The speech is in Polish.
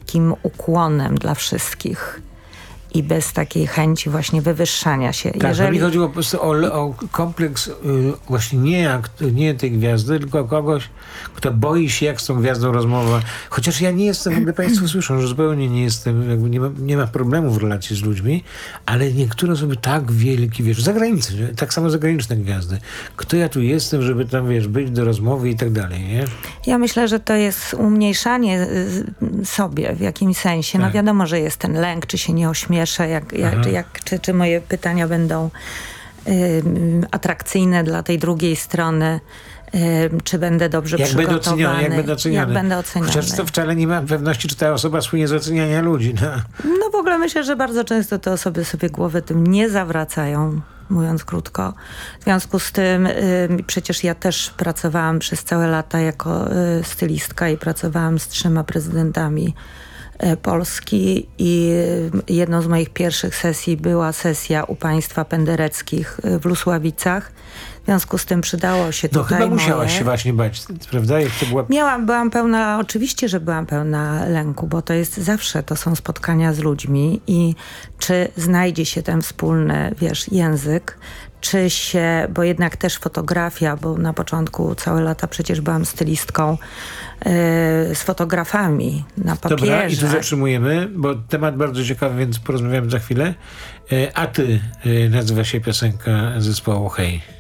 takim ukłonem dla wszystkich i bez takiej chęci właśnie wywyższania się. Tak, jeżeli... mi chodziło po prostu o kompleks właśnie nie tej gwiazdy, tylko kogoś, kto boi się, jak z tą gwiazdą rozmowa. Chociaż ja nie jestem, w ogóle państwo słyszą, że zupełnie nie jestem, jakby nie ma problemu w relacji z ludźmi, ale niektóre osoby tak wielkie, wiesz, zagraniczne, tak samo zagraniczne gwiazdy. Kto ja tu jestem, żeby tam, wiesz, być do rozmowy i tak dalej, nie? Ja myślę, że to jest umniejszanie sobie w jakimś sensie. Tak. No wiadomo, że jest ten lęk, czy się nie ośmieszę, czy moje pytania będą atrakcyjne dla tej drugiej strony, czy będę dobrze przygotowany. Jak będę oceniany. Chociaż to wcale nie mam pewności, czy ta osoba słynie z oceniania ludzi. No w ogóle myślę, że bardzo często te osoby sobie głowy tym nie zawracają, mówiąc krótko. W związku z tym przecież ja też pracowałam przez całe lata jako stylistka i pracowałam z 3 prezydentami Polski i jedną z moich pierwszych sesji była sesja u państwa Pendereckich w Lusławicach. W związku z tym przydało się tutaj chyba musiałaś się właśnie bać, prawda? Jak to była... Byłam pełna, oczywiście, że byłam pełna lęku, bo to jest zawsze, to są spotkania z ludźmi i czy znajdzie się ten wspólny, język, czy się, bo jednak też fotografia, bo na początku całe lata przecież byłam stylistką z fotografami na papierze. Dobra, i tu zatrzymujemy, bo temat bardzo ciekawy, więc porozmawiamy za chwilę. A ty nazywa się piosenka zespołu Hej.